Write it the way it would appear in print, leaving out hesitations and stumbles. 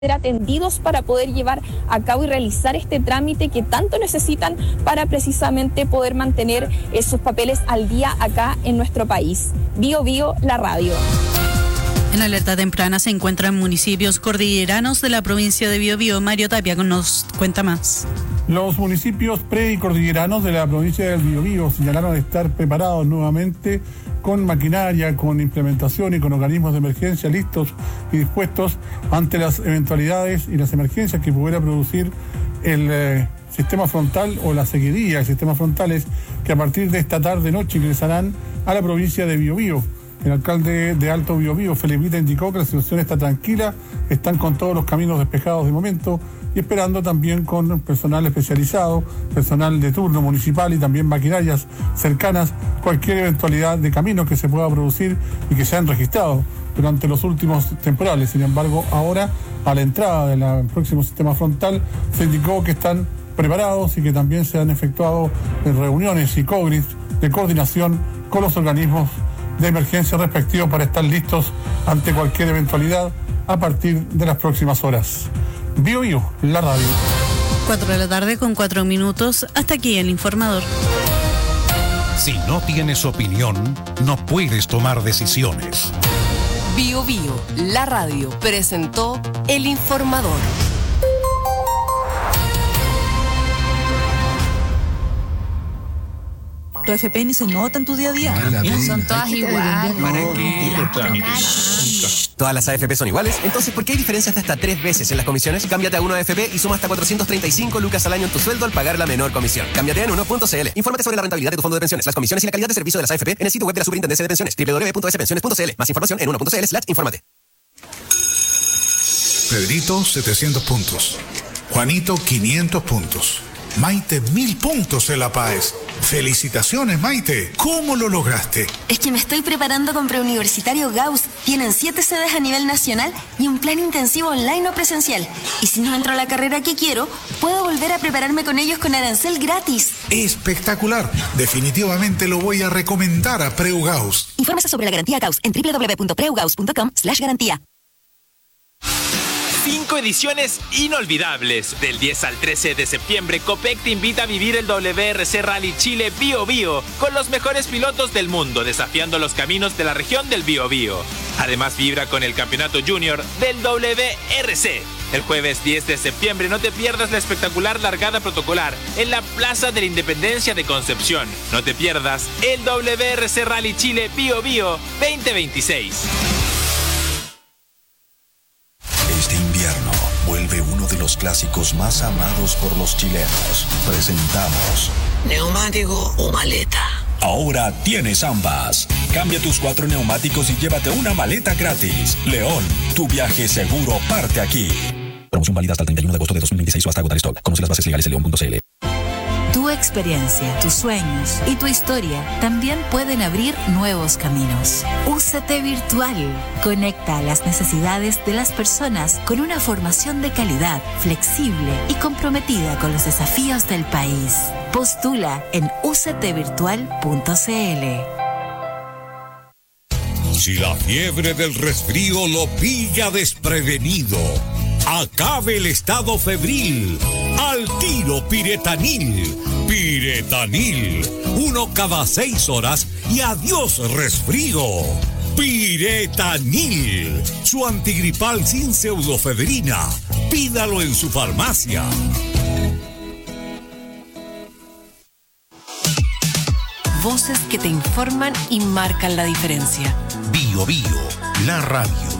ser atendidos para poder llevar a cabo y realizar este trámite que tanto necesitan para precisamente poder mantener sus papeles al día acá en nuestro país. Bio Bio, la radio. En alerta temprana se encuentran municipios cordilleranos de la provincia de Biobío. Mario Tapia nos cuenta más. Los municipios pre y cordilleranos de la provincia del Biobío señalaron estar preparados nuevamente con maquinaria, con implementación y con organismos de emergencia listos y dispuestos ante las eventualidades y las emergencias que pudiera producir el sistema frontal o la sequía de sistemas frontales que a partir de esta tarde-noche ingresarán a la provincia de Biobío. El alcalde de Alto Biobío, Felipita, indicó que la situación está tranquila, están con todos los caminos despejados de momento y esperando también con personal especializado, personal de turno municipal y también maquinarias cercanas, cualquier eventualidad de camino que se pueda producir y que se han registrado durante los últimos temporales. Sin embargo, ahora, a la entrada del próximo sistema frontal, se indicó que están preparados y que también se han efectuado reuniones y COGRIS de coordinación con los organismos de emergencia respectivos para estar listos ante cualquier eventualidad a partir de las próximas horas. Bio Bio, la radio. 4:04 p.m. Hasta aquí el informador. Si no tienes opinión, no puedes tomar decisiones. Bio Bio, la radio, presentó el informador. Tu FP ni se nota en tu día a día. Son todas iguales. ¿Para qué? ¿Todas las AFP son iguales? Entonces, ¿por qué hay diferencias de hasta 3 veces en las comisiones? Cámbiate a 1AFP y suma hasta 435 lucas al año en tu sueldo al pagar la menor comisión. Cámbiate en 1.cl. Infórmate sobre la rentabilidad de tu fondo de pensiones, las comisiones y la calidad de servicio de las AFP en el sitio web de la Superintendencia de Pensiones, www.spensiones.cl. Más información en 1.cl/. Infórmate. Pedrito, 700 puntos. Juanito, 500 puntos. Maite, 1000 puntos en La Paz. ¡Felicitaciones, Maite! ¿Cómo lo lograste? Es que me estoy preparando con Preuniversitario Gauss. Tienen 7 sedes a nivel nacional y un plan intensivo online o presencial. Y si no entro a la carrera que quiero, puedo volver a prepararme con ellos con arancel gratis. ¡Espectacular! Definitivamente lo voy a recomendar a Preu Gauss. Infórmese sobre la garantía Gauss en www.preugauss.com/garantía. 5 ediciones inolvidables. Del 10 al 13 de septiembre, Copec te invita a vivir el WRC Rally Chile Bio Bio con los mejores pilotos del mundo desafiando los caminos de la región del Biobío. Además, vibra con el campeonato junior del WRC. El jueves 10 de septiembre no te pierdas la espectacular largada protocolar en la Plaza de la Independencia de Concepción. No te pierdas el WRC Rally Chile Bio Bio 2026. Este invierno vuelve uno de los clásicos más amados por los chilenos. Presentamos ¿neumático o maleta? Ahora tienes ambas. Cambia tus 4 neumáticos y llévate una maleta gratis. León, tu viaje seguro parte aquí. Promoción válida hasta el 31 de agosto de 2026 o hasta agotar stock. Conoce las bases legales en león.cl. Tu experiencia, tus sueños y tu historia también pueden abrir nuevos caminos. UCT Virtual conecta a las necesidades de las personas con una formación de calidad, flexible y comprometida con los desafíos del país. Postula en uctvirtual.cl. Si la fiebre del resfrío lo pilla desprevenido, acabe el estado febril. Al tiro Piretanil. Piretanil. 1 cada 6 horas y adiós resfrío. Piretanil. Su antigripal sin pseudofebrina. Pídalo en su farmacia. Voces que te informan y marcan la diferencia. Bio Bio, la radio.